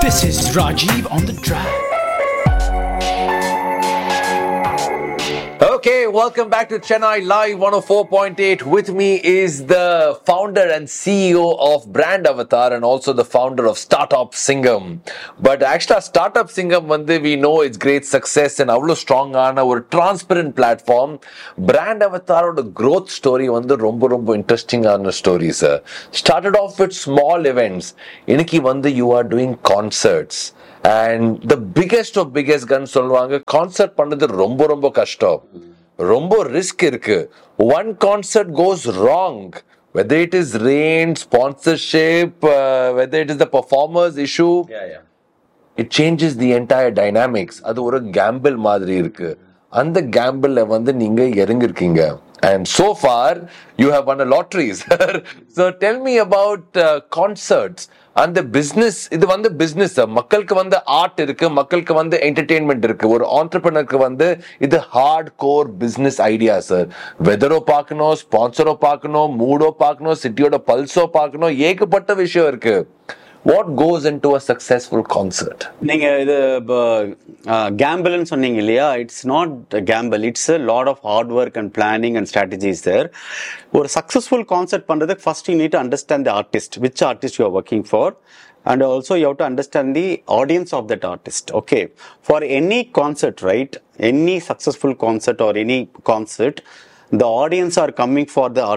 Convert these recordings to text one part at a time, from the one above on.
This is Rajiv on the track. Okay, welcome back to Chennai Live 104.8. With me is the founder and CEO of Brand Avatar and also the founder of Startup Singham. But actually, Startup Singham, we know it's great success and avlo strong on our transparent platform. Brand Avatar the growth story rombo interesting on the story, sir. Started off with small events. Iniki you are doing concerts. And the biggest gun சொல்லுவாங்க concert பண்ணது ரொம்ப கஷ்டம் ரொம்ப risk இருக்கு one concert goes wrong whether it is rain sponsorship whether it is the performers issue it changes the entire dynamics அது ஒரு gamble மாதிரி இருக்கு அந்த gamble நீங்க இறங்கிருக்கீங்க and so far you have won a lottery sir so tell me about concerts and the business இது business மக்களுக்கு art இருக்கு மக்களுக்கு entertainment இருக்கு ஒரு entrepreneurக்கு இது hardcore business idea sir வெதரோ பார்க்கணும் ஸ்பான்சரோ பார்க்கணும் மூடோ பார்க்கணும் சிட்டியோட பல்ஸோ பார்க்கணும் ஏகப்பட்ட விஷயம் இருக்கு what goes into a successful concert நீங்க இது gamble ன்னு சொன்னீங்க இல்லையா it's not a gamble it's a lot of hard work and planning and strategies there ஒரு successful concert பண்றதுக்கு first you need to understand the artist which artist you are working for and also you have to understand the audience of that artist okay for any concert right any successful concert or any concert the audience are coming for the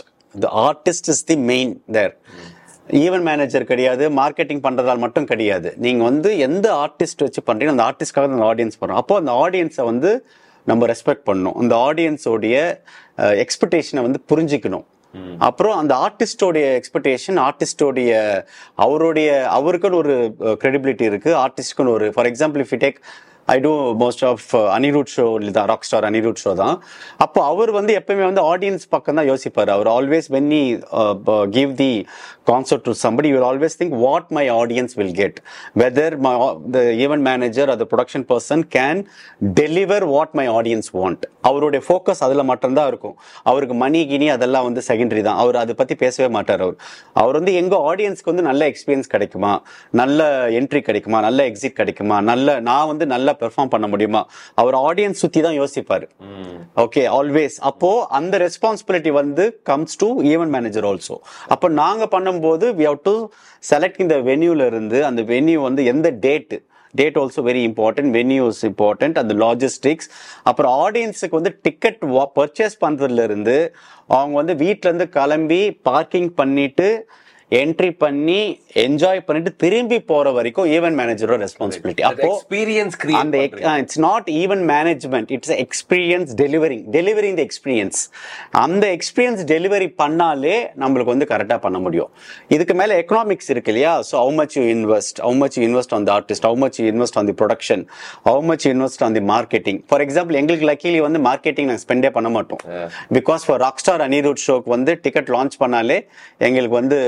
artist is the main there event manager கிடையாது marketing பண்றதால் மட்டும் கிடையாது நீங்க எந்த artist வச்சு பண்றீங்க அந்த ஆர்டிஸ்ட்காக அந்த audience போறோம் அப்போ அந்த ஆடியன்ஸை நம்ம ரெஸ்பெக்ட் பண்ணணும் அந்த ஆடியன்ஸோடைய எக்ஸ்பெக்டேஷனை புரிஞ்சுக்கணும் அப்புறம் அந்த ஆர்டிஸ்டோடைய எக்ஸ்பெக்டேஷன் ஆர்டிஸ்டோடைய அவருக்குன்னு ஒரு கிரெடிபிலிட்டி இருக்கு ஆர்டிஸ்ட்க்குன்னு ஒரு for example if you take I do most of Anirudh show தான் Rockstar Anirudh show தான் அப்போ அவர் எப்பவுமே ஆடியன்ஸ் பக்கம் தான் யோசிப்பார் அவர் always when he give the concert to somebody you will always think what my audience will get whether the event manager or the production person can deliver what my audience want அவருடைய focus அதுல மட்டும் தான் இருக்கும் அவருக்கு மணி Guinea அதெல்லாம் secondary தான் அவர் அதை பத்தி பேசவே மாட்டார் அவர் எங்க ஆடியன்ஸ்க்கு நல்ல எக்ஸ்பீரியன்ஸ் கிடைக்குமா நல்ல என்ட்ரி கிடைக்குமா நல்ல எக்ஸிட் கிடைக்குமா நான் நல்ல பெர்ஃபார்ம் பண்ண முடியுமா அவர் ஆடியன்ஸ் சுத்தி தான் யோசிப்பாரு ஓகே ஆல்வேஸ் அப்போ அந்த responsibility comes to event manager also அப்போ நாங்க பண்ணும்போது we have to select இந்த வென்யூல இருந்து அந்த வென்யூ எந்த date also very important venue is important அந்த லாஜிஸ்டிக்ஸ் அப்புறம் ஆடியன்ஸுக்கு டிக்கெட் பர்ச்சேஸ் பண்றதுல இருந்து அவங்க வீட்டுல இருந்து கிளம்பி பார்க்கிங் பண்ணிட்டு என்ட்ரி பண்ணி என்ஜாய் பண்ணிட்டு திரும்பி போற வரைக்கும் ஈவென்ட் மேனேஜரோட ரெஸ்பான்சிபிலிட்டி அப்போ எக்ஸ்பீரியன்ஸ் அந்த it's not event management it's experience delivering the experience அந்த எக்ஸ்பீரியன்ஸ் டெலிவரி பண்ணாலே நம்மளுக்கு கரெக்டா பண்ண முடியும் இதுக்கு மேல எக்கனாமிக்ஸ் இருக்கு இல்லையா so how much you invest on the artist how much you invest on the production how much you invest on the marketing for example எங்களுக்கு லக்கிலி மார்க்கெட்டிங் நாங்கள் ஸ்பெண்டே பண்ண மாட்டோம் பிகாஸ் ஃபார் ராக்ஸ்டார் அனிருத் ஷோக்கு டிக்கெட் லான்ச் பண்ணாலே எங்களுக்கு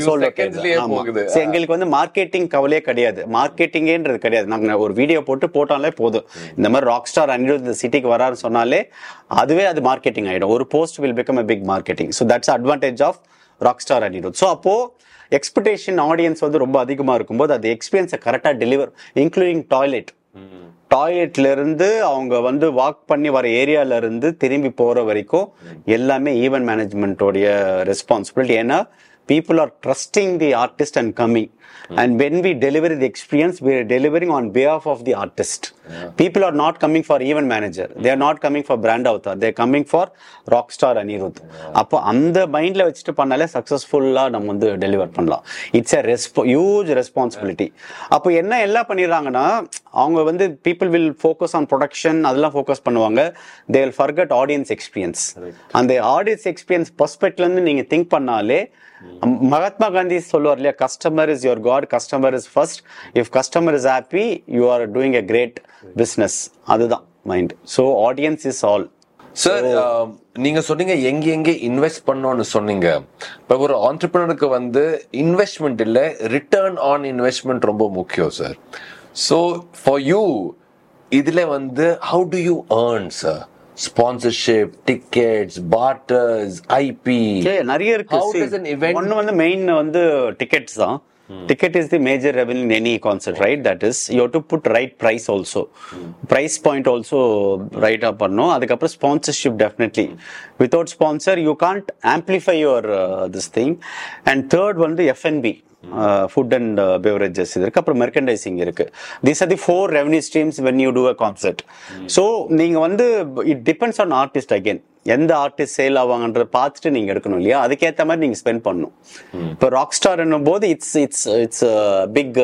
எங்களுக்கு marketing கவலையே கிடையாது மார்க்கெட்டிங்ன்றது கிடையாது நாங்க ஒரு வீடியோ போட்டாலே போதும் இந்த மாதிரி ராக் ஸ்டார் அனிருத் இந்த சிட்டிக்கு வரான்னு சொன்னாலே அதுவே அது மார்க்கெட்டிங் ஆயிடும் ஒரு post will become a big marketing so that's advantage of Rockstar Anirudh so அப்போ எக்ஸ்பெக்டேஷன் ஆடியன்ஸ் ரொம்ப அதிகமா இருக்கும்போது அது எக்ஸ்பீரியன்ஸை கரெக்டா டெலிவர் இன்க்ளூடிங் டாய்லெட்ல இருந்து அவங்க வாக் பண்ணி வர ஏரியால இருந்து திரும்பி போற வரைக்கும் எல்லாமே ஈவென்ட் மேனேஜ்மெண்டோடைய ரெஸ்பான்சிபிலிட்டி ஏன்னா people are trusting the artist and coming and when we deliver the experience we are delivering on behalf of the artist people are not coming for event manager they are not coming for brand avatar they are coming for Rockstar Anirudh அப்போ அந்த மைண்ட்ல வச்சுட்டு பண்ணாலே சக்சஸ்ஃபுல்லா நம்ம deliver பண்ணலாம் it's a huge responsibility அப்போ எல்லாம் பண்ணிடுறாங்கன்னா அவங்க people will focus on production அதெல்லாம் ஃபோக்கஸ் பண்ணுவாங்க they will forget audience experience அந்த audience experience perspective இருந்து நீங்க திங்க் பண்ணாலே மகாத்மா காந்தி சொல்லுவார் இல்லையா customer is your God customer is first if customer is happy you are doing a great business அதுதான் mind so audience is all sir நீங்க சொன்னீங்க எங்க இன்வெஸ்ட் பண்ணோம்னு சொன்னீங்க இப்போ ஒரு ஆண்டர்பிரினருக்கு இன்வெஸ்ட்மெண்ட் இல்ல ரிட்டர்ன் ஆன் இன்வெஸ்ட்மெண்ட் ரொம்ப முக்கியம் சார் ஸோ ஃபார் யூ இதுல how to you earn sir sponsorship, tickets, barters, IP. நிறைய இருக்கு. ஒன்னு மெயின் டிக்கெட்ஸ் தான். Ticket is the major revenue in any concert, right? That is, you have to put right price also. Price point also right up or no. Adukapra sponsorship definitely. Without sponsor, you can't amplify your this thing. And third one, the F&B. Food and beverages இருக்கு, அப்புறம் merchandising இருக்கு. These are the 4 revenue streams when you do a concert. So நீங்க வந்து it depends on artist again. எந்த artist sale ஆவாங்கன்றத பார்த்துட்டு நீங்க எடுக்கணும் இல்லையா, அதுக்கேற்ற மாதிரி நீங்க ஸ்பெண்ட் பண்ணணும். இப்போ ராக் ஸ்டார் என்னும் போது it's big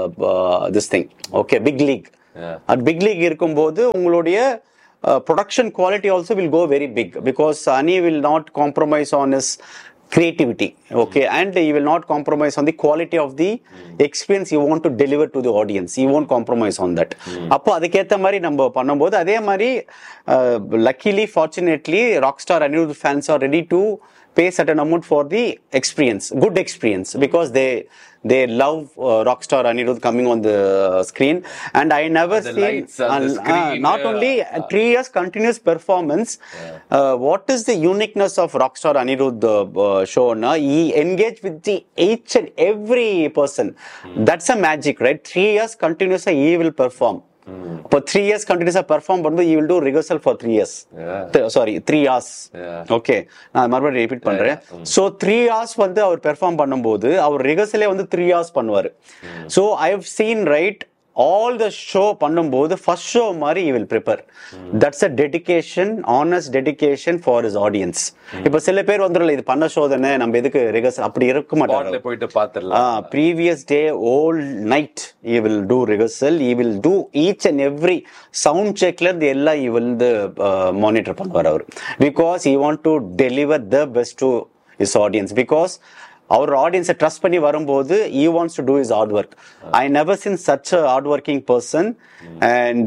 this thing, okay, big league. அது பிக் லீக் இருக்கும்போது உங்களுடைய production quality also will go very big, because அனி will not compromise on is creativity, okay, and he will not compromise on the quality of the experience you want to deliver to the audience. He won't compromise on that. அப்போ அதுக்கேற்ற மாதிரி நம்ம பண்ணும்போது அதே மாதிரி luckily fortunately Rockstar Anirudh fans are ready to pay certain amount for the experience, good experience, because they love Rockstar Anirudh coming on the screen. And I never seen not only 3 years continuous performance. What is the uniqueness of Rockstar Anirudh show? He engaged with the each and every person. That's a magic, right? 3 years continuously he will perform. For 3 years continuously perform, but you will do rehearsal for 3 years. Sorry, 3 hours. Okay, நான் மறுபடியும் repeat பண்றேன். So 3 hours வந்து அவர் perform பண்ணும்போது அவர் ரிஹர்சலே வந்து 3 hours பண்ணுவாரு. So I have seen, right, all the show பண்ணும்போது first show மாதிரி he will prepare. That's a dedication, honest dedication for his audience. இப்ப சில பேர் வந்துடல, இது பண்ண ஷோ தானே, நம்ம எதுக்கு ரிஹர்சல், அப்படி இருக்க மாட்டாங்க. போயிட்டு பாத்துறலாம். Previous day all night he will do rehearsal, he will do each and every sound checkல இருந்து எல்லாம் he will மானிட்டர் பண்ணுவார் அவர், because he want to deliver the best to his audience, because our audience trust பண்ணி வரும்போது he wants to do his hard work. I never seen such a hard working person. And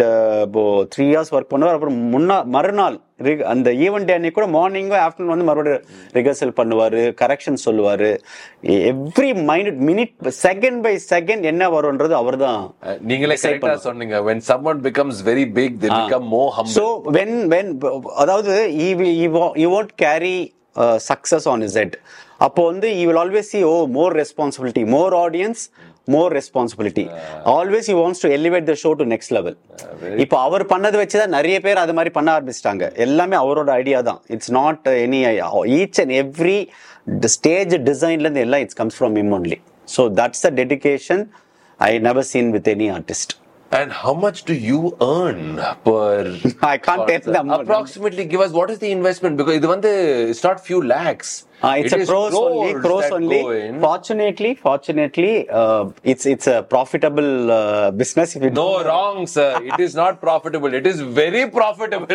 3 years work பண்ணுவார். அப்புறம் மறுநாள் அந்த event டே அன்னைக்கு கூட மார்னிங்கோ afternoon வந்து மறுபடியும் ரிஹர்சல் பண்ணுவாரு, கரெக்ஷன் சொல்லுவாரு. Every minute second by second என்ன வரும்ன்றது அவர் தான். நீங்களே கரெக்ட்டா சொன்னீங்க. when someone becomes very big they become more humble. So when அதாவது he won't carry success on his head. அப்போ வந்து he will always see, oh, more responsibility, more audience, more responsibility. Always he wants to elevate the show to next level. இப்போ அவர் பண்ணது வச்சுதான் நிறைய பேர் அது மாதிரி பண்ண ஆரம்பிச்சிட்டாங்க. எல்லாமே அவரோட ஐடியா தான். It's not any, each and every stage designல இருந்து எல்லாம் it comes from him only. So that's the dedication I never seen with any artist. And how much do you earn per? I can't tell them. Approximately give us what is the investment, because இது வந்து it's not few lakhs. It's a crores only. Fortunately, it's a profitable business. If no, wrong, sir. It is not profitable. It is very profitable.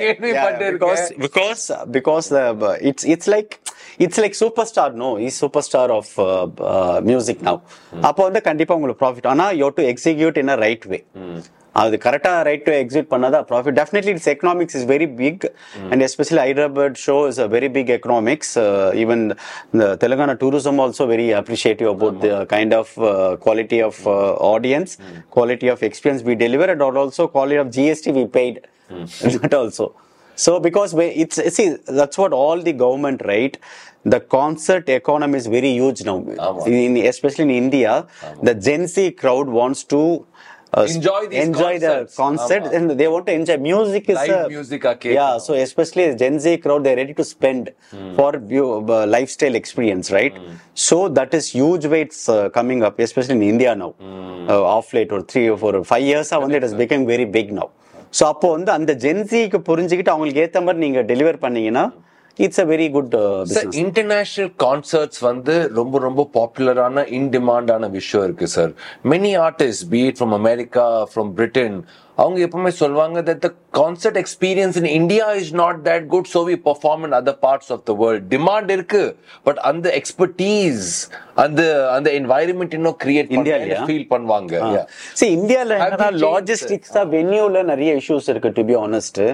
Because it's like superstar. No, he's superstar of music now. அப்போ வந்து கண்டிப்பா உங்களுக்கு profit. ஆனா you have to execute in a right way. அது கரெக்டா right to exit பண்ணாதான் profit. Definitely it's economics is very big, and especially Hyderabad show is a very big economics. Even the Telangana tourism also very appreciative about the kind of quality of audience, quality of experience we deliver, and also quality of GST we paid. That also. So because see, that's what all the government, right? The concert economy is very huge now, especially in India. The Gen Z crowd wants to enjoy the concert, and they want to enjoy music. Is live music, so especially Gen Z crowd, they're ready to spend for lifestyle experience, right? So that is huge weights coming up, especially in India now. Off late or 3 or 4 or 5 years it has become very big now. So அப்போ வந்து அந்த ஜென்சிக்கு புரிஞ்சுக்கிட்டு அவங்களுக்கு ஏத்த மாதிரி நீங்க deliver பண்ணீங்கன்னா it's a very good business. Sir, international concerts வந்து ரொம்ப ரொம்ப பாப்புலரான இன் டிமாண்டான விஷயம் இருக்கு sir. Many artists, be it from America, from Britain, அவங்க எப்பவுமே சொல்வாங்க that the concert experience in India is not that good, so we perform in other parts of the world. Demand இருக்கு, but அந்த expertise, அந்த environment இன்னும் create பண்ண feel பண்ணுவாங்க. See, இந்தியால என்னன்னா லாஜிஸ்டிக்ஸ் தான், வென்யூல நிறைய இஷ்யூஸ் இருக்கு, to be honest.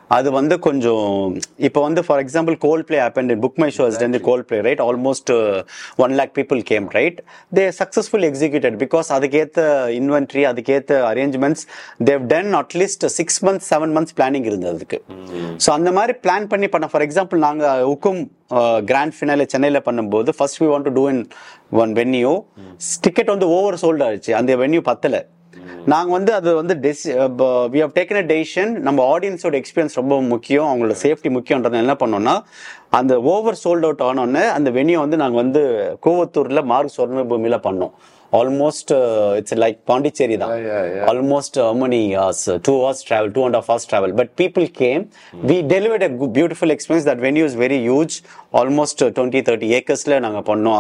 அது வந்து கொஞ்சம் இப்போ வந்து for example gold play happen in book my shows then the gold play right almost 1 lakh people came right they successfully executed because அதுக்கேத்த இன்வென்ட்ரி அதுக்கேத்த arrangements they've done at least 6 months 7 months planning இருந்தது அதுக்கு. So அந்த மாதிரி plan பண்ணி பண்ண for example நாங்கள் ஹுக்கும் grand finale சென்னையில் பண்ணும்போது first we want to do in one venue ticket வந்து ஓவர் சோல்ட் ஆயிடுச்சு அந்த வென்யூ பத்தல. நாங்க வந்து அது வந்து we have taken a decision நம்ம ஆடியன்ஸோட எக்ஸ்பீரியன்ஸ் ரொம்ப முக்கியம் அவங்களோட சேஃப்டி முக்கியம்ன்றத என்ன பண்ணோம்னா அந்த ஓவர் சோல்ட் அவுட் ஆனோடனே அந்த வென்யூ வந்து நாங்க வந்து கோவத்தூர்ல மார்க் சொர்ண பூமியில பண்ணோம். Almost it's like Pondicherry da. Almost how many hours? 2 hours travel, 2.5 hours travel. But people came. We delivered a beautiful experience. That venue is very huge. Almost 20-30 acres la naanga pannom.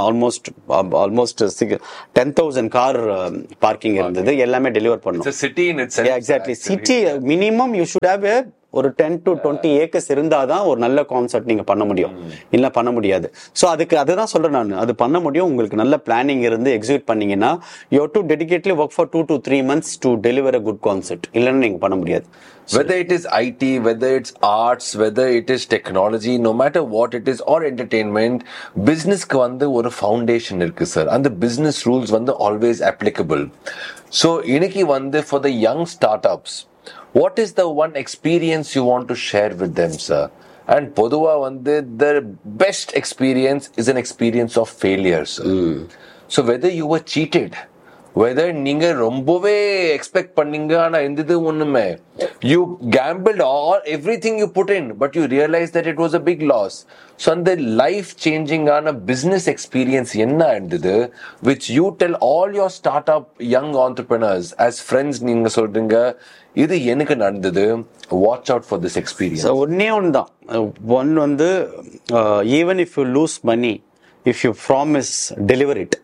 Almost 10,000 car parking irundhathu. Ellame deliver pannom. It's a city in itself. Yeah, exactly. City minimum you should have a ஒரு 10 to 20 acres இருந்தாதான் ஒரு நல்ல concert நீங்க பண்ண முடியும், இல்ல பண்ண முடியாது. ஸோ அதுதான் சொல்றேன் நான், அது பண்ண முடியும் உங்களுக்கு நல்ல பிளானிங் இருந்து எக்ஸிக்யூட் பண்ணீங்கன்னா you have to டெடிகேட்லி work for 2 to 3 months to deliver a good concept, இல்லைன்னா நீங்க பண்ண முடியாது. Whether it is IT, whether it's arts, whether it is technology, no matter what it is, or entertainment, businessக்கு வந்து ஒரு foundation இருக்கு sir. அந்த business rules வந்து always applicable. So இன்னைக்கு வந்து for the young startups, what is the one experience you want to share with them, sir? And பொதுவா வந்து the best experience is an experience of failure, sir. So whether you were cheated, whether நீங்க ரொம்பவே expect பண்ணீங்க ஆனா இருந்தது ஒண்ணுமே, you gambled all everything you put in but you realized that it was a big loss. So அந்த life changing ஆன business experience என்ன இருந்தது which you tell all your startup young entrepreneurs as friends, நீங்க சொல்றீங்க இது எனக்கு நடந்தது, watch out for this experience. ஒன்னே ஒன்றுதான், ஒன் வந்து even if you lose money, if you promise deliver it,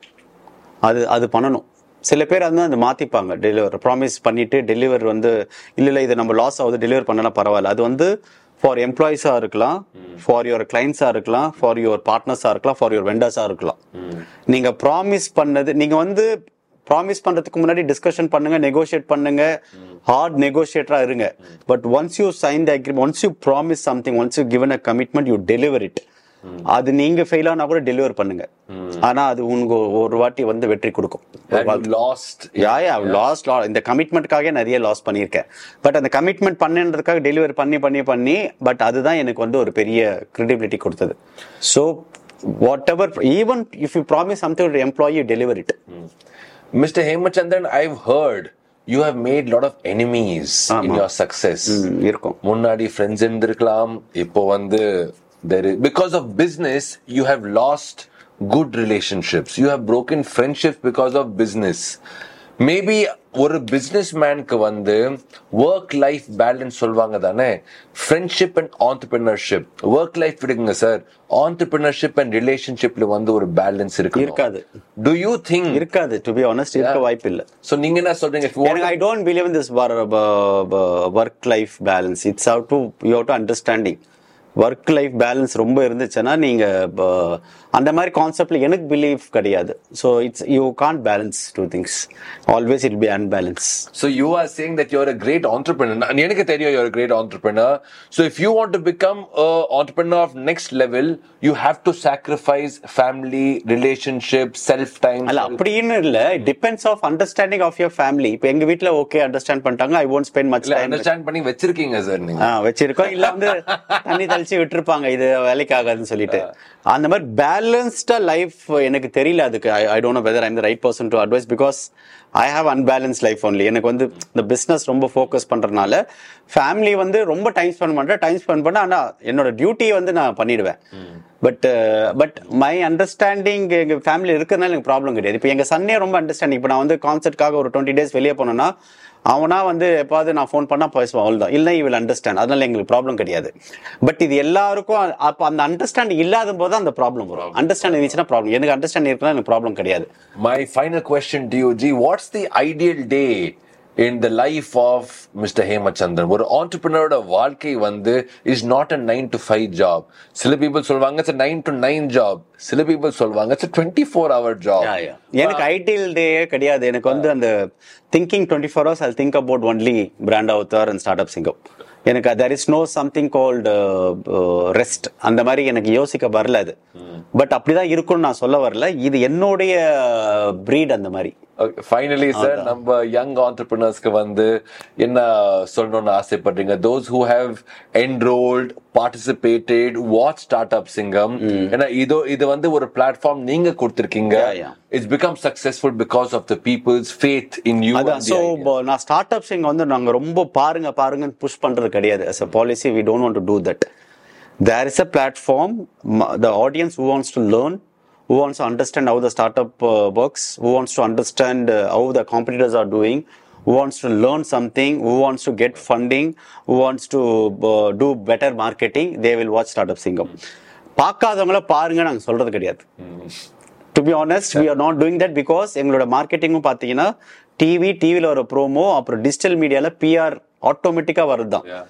அது பண்ணணும். சில பேர் வந்து அதை மாத்திப்பாங்க, டெலிவர் ப்ராமிஸ் பண்ணிட்டு டெலிவர் வந்து இல்லை இதை நம்ம லாஸ் ஆகுது டெலிவர் பண்ணலாம் பரவாயில்ல. அது வந்து ஃபார் எம்ப்ளாயிஸா இருக்கலாம், ஃபார் யுவர் கிளைண்ட்ஸா இருக்கலாம், ஃபார் யுவர் பார்ட்னர்ஸா இருக்கலாம், ஃபார் யுவர் வெண்டர்ஸா இருக்கலாம். நீங்க ப்ராமிஸ் பண்ணது, நீங்க வந்து ப்ராமிஸ் பண்றதுக்கு முன்னாடி டிஸ்கஷன் பண்ணுங்க, நெகோஷியேட் பண்ணுங்க, ஹார்ட் நெகோஷியேட்டரா இருங்க. But once you sign the agreement, once you promise something, once you given a commitment, you deliver it. அது நீங்க ஃபெயில் ஆனா கூட டெலிவர் பண்ணுங்க, ஆனா அது உங்க ஒரு வாட்டி வந்து வெற்றி கொடுக்கும். இந்த கமிட்மெண்ட்காக நிறைய லாஸ் பண்ணியிருக்கேன், பட் அந்த கமிட்மெண்ட் பண்ணுன்றதுக்காக டெலிவர் பண்ணி பட் அதுதான் எனக்கு வந்து ஒரு பெரிய கிரெடிபிலிட்டி கொடுத்தது. So whatever, even if you promise something to the employee, you deliver it. Mr. Hemachandran, I've heard you have made lot of enemies in your success. இருக்கும். முன்னாடி friends இருந்திருக்கலாம், இப்போ வந்து there is, because of business you have lost good relationships, you have broken friendships because of business. Maybe ஒரு business மேனுக்கு வந்து work life balance சொல்வாங்க தானே, friendship and entrepreneurship, work life விடுங்க சார், ஆண்டர்பிரினர்ஷிப் அண்ட் ரிலேஷன்ஷிப்ல வந்து ஒரு பேலன்ஸ் இருக்காது. Do you think இருக்காது? To be honest, இருக்க வாய்ப்பு இல்ல. So நீங்க என்ன சொல்றீங்க? I don't believe in this work life balance. It's how to, you have to understanding. Work life balance ரொம்ப இருந்துச்சுன்னா நீங்க அந்த மாதிரி கான்செப்ட்ல எனக்கு பிலீவ் கிடையாது. So it's you can't balance two things, always it be unbalance. So you are saying that you are a great entrepreneur. எனக்கு தெரியும் you are a great entrepreneur. So if you want to become a entrepreneur of next level, you have to sacrifice family, relationship, self time. அல்ல அப்படின்னு இல்ல, depends of understanding of your family. இப்போ எங்க வீட்ல okay understand பண்ணிட்டாங்க, ஐ won't spend much time. Understand பண்ணி வச்சிருக்கீங்க sir நீங்க? வச்சிருக்கோம், இல்ல வந்து தண்ணி தெளிச்சு விட்டுருப்பாங்க இது வேலைக்கு ஆகாதுன்னு சொல்லிட்டு. அந்த மாதிரி பேலன்ஸ்டா லைஃப் எனக்கு தெரியல. அதுக்கு I don't know whether I am the right person to advice, because I have unbalance life only. எனக்கு வந்து இந்த பிசினஸ் ரொம்ப ஃபோக்கஸ் பண்றதுனால ஃபேமிலி வந்து ரொம்ப டைம் ஸ்பெண்ட் பண்ண ஆனா என்னோட டியூட்டியை வந்து நான் பண்ணிடுவேன். பட் மை அண்டர்ஸ்டாண்டிங் எங்க ஃபேமிலி இருக்கிறதுனால எனக்கு ப்ராப்ளம் கிடையாது. இப்போ எங்க சன்னே ரொம்ப அண்டர்ஸ்டாண்டிங். இப்போ நான் வந்து கான்சர்ட்காக ஒரு 20 days வெளியே போனேன்னா அவனா வந்து எப்பாவது நான் ஃபோன் பண்ணா பேசுவான், அவ்வளவுதான். இல்லை இவள் அண்டர்ஸ்டாண்ட், அதனால எங்களுக்கு ப்ராப்ளம் கிடையாது. பட் இது எல்லாருக்கும் அப்ப அந்த அண்டர்ஸ்டாண்ட் இல்லாத போது அந்த ப்ராப்ளம் வரும். அண்டர்ஸ்டாண்ட் இருந்துச்சுன்னா ப்ராப்ளம், எனக்கு அண்டர்ஸ்டாண்ட் இருக்குன்னா எனக்கு ப்ராப்ளம் கிடையாது. My final question to you, G, what's the ideal day in the life of Mr. Hemachandran? ஒரு entrepreneur வாழ்க்கை வந்து is not a 9 to 5 job. சில people சொல்வாங்க it's a 9 to 9 job. சில people சொல்வாங்க it's a 24-hour job. எனக்கு ideal டே கிடையாது. எனக்கு வந்து அந்த thinking 24 hours, I'll think about only Brand Avatar and Startup Singapore. எனக்கு there is no something called rest. அந்த மாதிரி எனக்கு யோசிக்க வரல அது. பட் அப்படிதான் இருக்கும்னு நான் சொல்ல வரல. இது என்னுடைய breed அந்த மாதிரி. ஃபைனலி சார், நம்ம யங் ஆண்டர்பிரினர்ஸ்க்கு வந்து என்ன சொல்லணும்னு ஆசைப்படுறீங்க? those who have enrolled, participated, watch Startup Singham, ஏன்னா இது வந்து ஒரு பிளாட்ஃபார்ம் நீங்க கொடுத்திருக்கீங்க. It's become successful because of the people's faith in you. So நான் Startup Singham வந்து நாங்க ரொம்ப பாருங்க புஷ் பண்றது கிடையாது. as a policy we don't want to do that. There is a platform, the audience who wants to learn, who wants to understand how the startup works, who wants to understand how the competitors are doing, who wants to learn something, who wants to get funding, who wants to do better marketing, they will watch Startup Singham. பார்க்காதவங்கள பாருங்க நாங்க சொல்றது கிடையாது. To be honest, we are not doing that because எங்களோட மார்க்கெட்டிங்கும் பார்த்தீங்கன்னா டிவில ஒரு promo, அப்புறம் digital மீடியால PR ஆட்டோமேட்டிக்கா வருதுதான்.